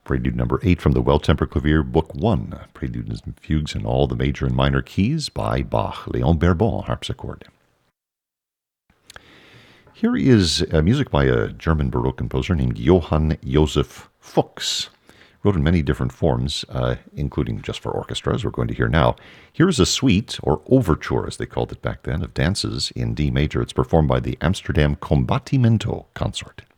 Prelude number 8 from the Well-Tempered Clavier, Book 1, Preludes and Fugues in all the major and minor keys by Bach, Léon Bourbon, harpsichord. Here is music by a German Baroque composer named Johann Joseph Fuchs. Wrote in many different forms, including just for orchestra, as we're going to hear now. Here's a suite, or overture as they called it back then, of dances in D major. It's performed by the Amsterdam Combattimento Consort.